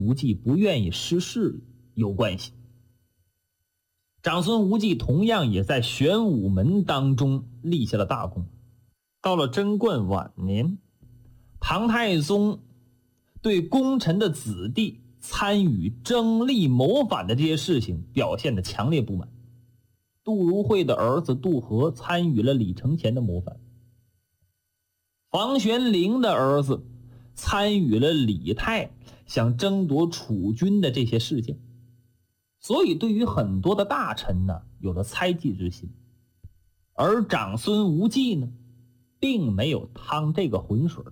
无忌不愿意失势有关系。长孙无忌同样也在玄武门当中立下了大功。到了贞观晚年，唐太宗对功臣的子弟参与争利谋反的这些事情表现得强烈不满。杜如晦的儿子杜和参与了李承乾的谋反，房玄龄的儿子参与了李泰想争夺储君的这些事件，所以对于很多的大臣呢，有了猜忌之心。而长孙无忌呢，并没有趟这个浑水，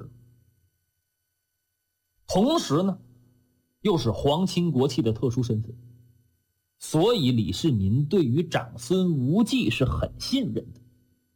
同时呢，又是皇亲国戚的特殊身份，所以李世民对于长孙无忌是很信任的。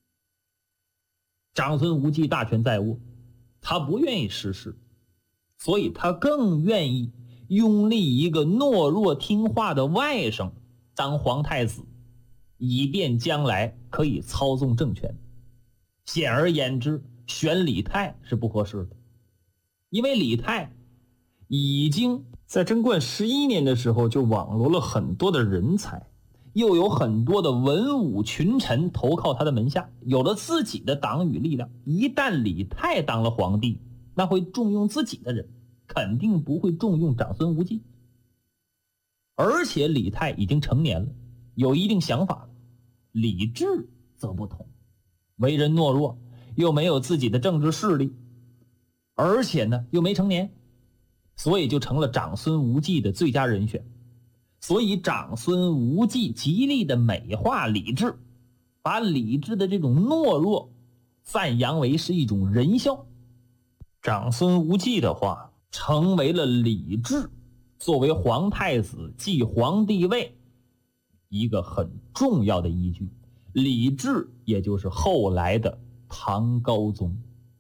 长孙无忌大权在握，他不愿意失势，所以他更愿意拥立一个懦弱听话的外甥当皇太子，以便将来可以操纵政权。显而言之，选李泰是不合适的，因为李泰已经在贞观11年的时候就网罗了很多的人才，又有很多的文武群臣投靠他的门下，有了自己的党羽力量。一旦李泰当了皇帝，那会重用自己的人，肯定不会重用长孙无忌。而且李泰已经成年了，有一定想法了。李治则不同，为人懦弱，又没有自己的政治势力，而且呢又没成年，所以就成了长孙无忌的最佳人选。所以长孙无忌极力的美化李治，把李治的这种懦弱赞扬为是一种仁孝。长孙无忌的话成为了李治作为皇太子继皇帝位一个很重要的依据。李治也就是后来的唐高宗。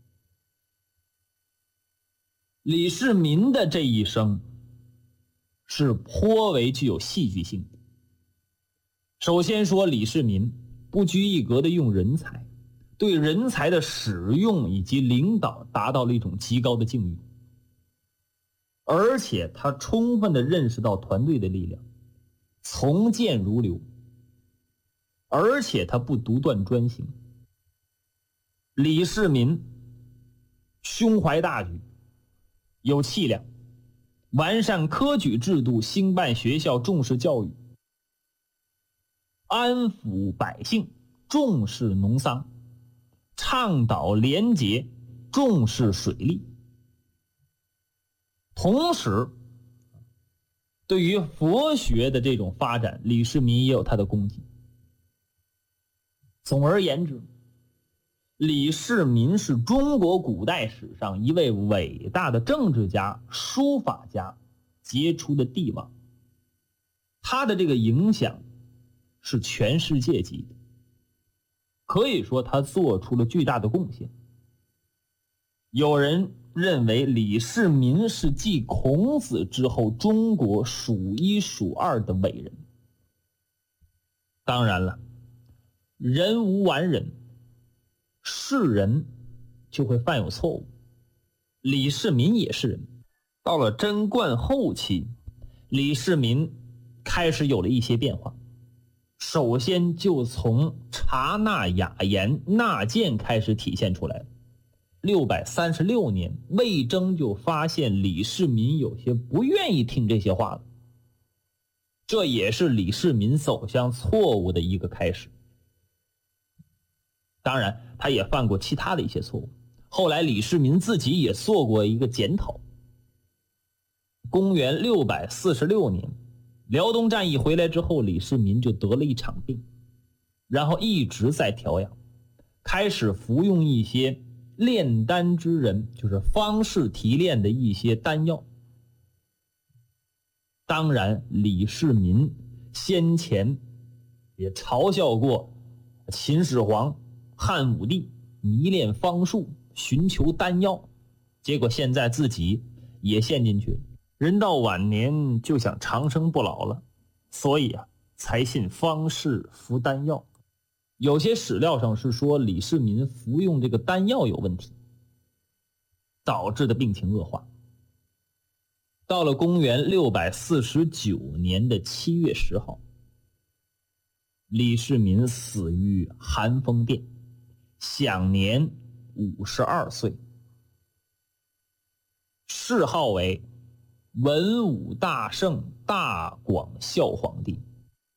李世民的这一生是颇为具有戏剧性的。首先说李世民不拘一格的用人才，对人才的使用以及领导达到了一种极高的境遇，而且他充分的认识到团队的力量，从谏如流，而且他不独断专行。李世民胸怀大局，有气量，完善科举制度，兴办学校，重视教育，安抚百姓，重视农桑，倡导廉洁，重视水利。同时对于佛学的这种发展，李世民也有他的功绩。总而言之，李世民是中国古代史上一位伟大的政治家、书法家，杰出的帝王。他的这个影响是全世界级的，可以说他做出了巨大的贡献。有人认为李世民是继孔子之后中国数一数二的伟人。当然了，人无完人，是人就会犯有错误，李世民也是人。到了贞观后期，李世民开始有了一些变化。首先就从察纳雅言纳谏开始体现出来了。636年，魏征就发现李世民有些不愿意听这些话了，这也是李世民走向错误的一个开始。当然他也犯过其他的一些错误，后来李世民自己也做过一个检讨。公元646年，辽东战役回来之后，李世民就得了一场病，然后一直在调养，开始服用一些炼丹之人，就是方士提炼的一些丹药。当然李世民先前也嘲笑过秦始皇、汉武帝迷恋方术，寻求丹药，结果现在自己也陷进去了。人到晚年就想长生不老了，所以才信方士服丹药。有些史料上是说李世民服用这个丹药有问题，导致的病情恶化。 到了公元649年的7月10号，李世民死于寒风殿，享年52岁，谥号为文武大圣大广孝皇帝。